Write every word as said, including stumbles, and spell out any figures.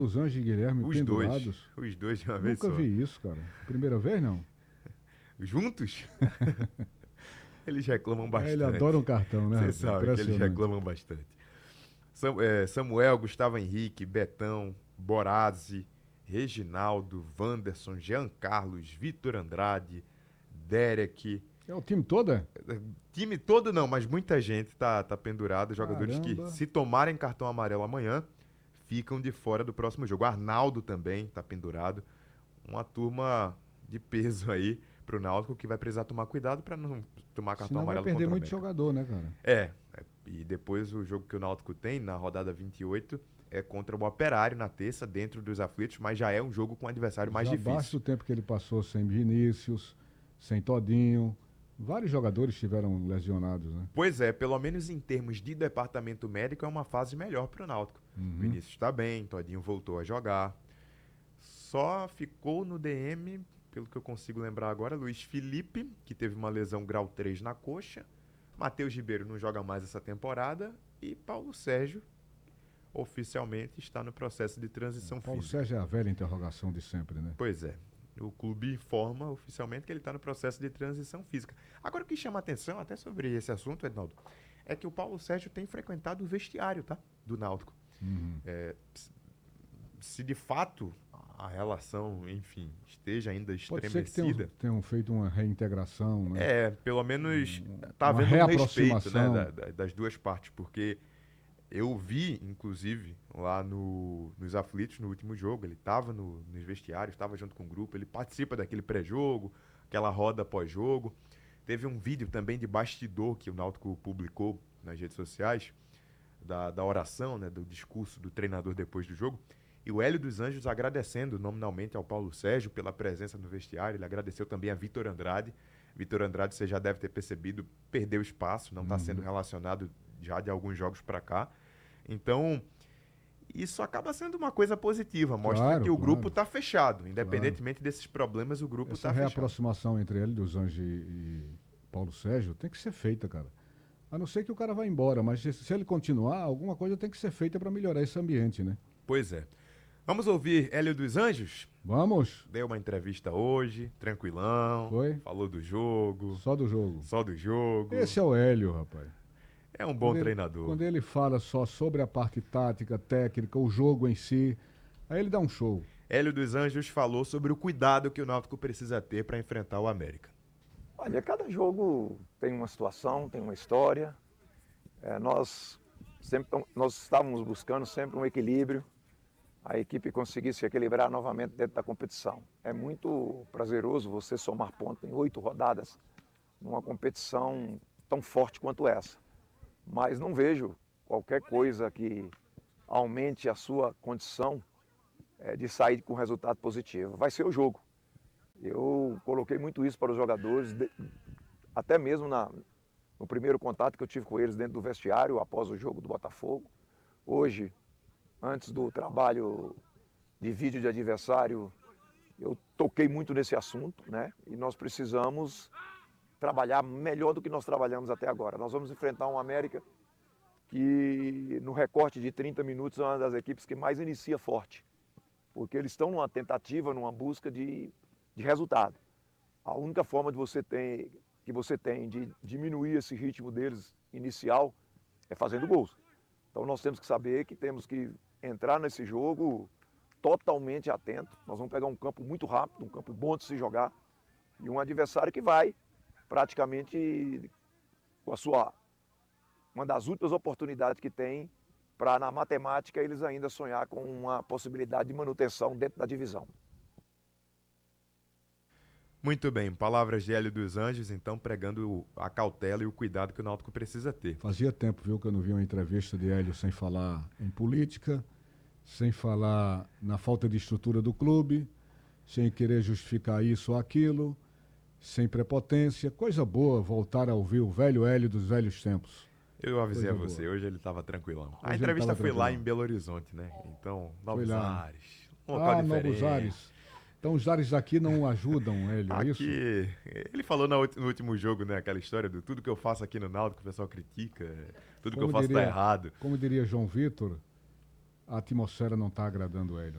Os Anjos e Guilherme Os dois. pendurados. Os dois de uma vez Nunca só. vi isso, cara. Primeira vez, não. Juntos? Eles reclamam É, ele adora um bastante. cartão, né, Você rapaz? sabe que eles Impressionante. reclamam bastante. Sam- é, Samuel, Gustavo Henrique, Betão, Borazzi, Reginaldo, Wanderson, Jean Carlos, Vitor Andrade, Derek. É o time todo, é? Time todo não, mas muita gente tá, tá pendurada. Jogadores que, Caramba. se tomarem cartão amarelo amanhã, ficam de fora do próximo jogo. Arnaldo também tá pendurado. Uma turma de peso aí pro Náutico que vai precisar tomar cuidado para não tomar cartão Senão vai amarelo perder contra o muito América. jogador, né, cara? É, é, e depois o jogo que o Náutico tem na rodada vinte e oito é contra o Operário na terça, dentro dos aflitos, mas já é um jogo com um adversário mais Já basta difícil. o tempo que ele passou sem Vinícius, sem Todinho. Vários jogadores estiveram lesionados, né? Pois é, pelo menos em termos de departamento médico, é uma fase melhor para o Náutico. Uhum. Vinícius está bem, Todinho voltou a jogar. Só ficou no D M, pelo que eu consigo lembrar agora, Luiz Felipe, que teve uma lesão grau três na coxa. Matheus Ribeiro não joga mais essa temporada. E Paulo Sérgio, oficialmente, está no processo de transição Paulo física. Sérgio é a velha interrogação de sempre, né? Pois é. O clube informa oficialmente que ele está no processo de transição física. Agora, o que chama atenção, até sobre esse assunto, Ednaldo, é que o Paulo Sérgio tem frequentado o vestiário, tá? Do Náutico. Uhum. É, se de fato a relação, enfim, esteja ainda Pode ser que tenham, estremecida, tenham feito uma reintegração, né? é, pelo menos tá uma havendo um respeito, né, reaproximação. da- da- das duas partes, porque eu vi, inclusive, lá no, nos aflitos, no último jogo, ele estava no, nos vestiários, estava junto com o grupo, ele participa daquele pré-jogo, aquela roda pós-jogo. Teve um vídeo também de bastidor que o Náutico publicou nas redes sociais, da, da oração, né, do discurso do treinador depois do jogo. E o Hélio dos Anjos agradecendo nominalmente ao Paulo Sérgio pela presença no vestiário. Ele agradeceu também a Vitor Andrade. Vitor Andrade, você já deve ter percebido, perdeu espaço, não está Uhum. sendo relacionado já de alguns jogos para cá. Então, isso acaba sendo uma coisa positiva. Mostra Claro, que o claro, grupo está fechado. Independentemente desses problemas, o grupo Essa está fechado. reaproximação entre Hélio dos Anjos e, e Paulo Sérgio tem que ser feita, cara. A não ser que o cara vá embora, mas se, se ele continuar, alguma coisa tem que ser feita para melhorar esse ambiente, né? Pois é. Vamos ouvir Hélio dos Anjos? Vamos? Deu uma entrevista hoje, tranquilão. Foi? Falou do jogo, Só do jogo. só do jogo. Esse é o Hélio, rapaz. É um bom Quando ele, treinador. quando ele fala só sobre a parte tática, técnica, o jogo em si, aí ele dá um show. Hélio dos Anjos falou sobre o cuidado que o Náutico precisa ter para enfrentar o América. Olha, cada jogo tem uma situação, tem uma história. É, nós, sempre, nós estávamos buscando sempre um equilíbrio, a equipe conseguir se equilibrar novamente dentro da competição. É muito prazeroso você somar pontos em oito rodadas numa competição tão forte quanto essa. Mas não vejo qualquer coisa que aumente a sua condição é, de sair com resultado positivo. Vai ser o jogo. Eu coloquei muito isso para os jogadores, de, até mesmo na, no primeiro contato que eu tive com eles dentro do vestiário, após o jogo do Botafogo. Hoje, antes do trabalho de vídeo de adversário, eu toquei muito nesse assunto, né? E nós precisamos trabalhar melhor do que nós trabalhamos até agora. Nós vamos enfrentar um América que, no recorte de trinta minutos, é uma das equipes que mais inicia forte, porque eles estão numa tentativa, numa busca de, de resultado. A única forma de você ter, que você tem de diminuir esse ritmo deles inicial é fazendo gols. Então nós temos que saber que temos que entrar nesse jogo totalmente atento. Nós vamos pegar um campo muito rápido, um campo bom de se jogar, e um adversário que vai praticamente com a sua, uma das últimas oportunidades que tem para, na matemática, eles ainda sonhar com uma possibilidade de manutenção dentro da divisão. Muito bem, palavras de Hélio dos Anjos, então, pregando a cautela e o cuidado que o Náutico precisa ter. Fazia tempo, viu, que eu não vi uma entrevista de Hélio sem falar em política, sem falar na falta de estrutura do clube, sem querer justificar isso ou aquilo, sem prepotência. Coisa boa voltar a ouvir o velho Hélio dos velhos tempos. Eu avisei Coisa a você, boa. hoje ele estava tranquilão. Hoje A ele entrevista tava foi lá tranquilão. em Belo Horizonte, né? Então, novos lá. ares, um local Ah, diferente. novos ares. Então os ares daqui não ajudam, Hélio, é isso? Aqui, ele falou no ulti- no último jogo, né, aquela história do tudo que eu faço aqui no Náutico, o pessoal critica, tudo que eu Como faço tá diria- errado. Como diria João Vitor, a atmosfera não está agradando o Hélio.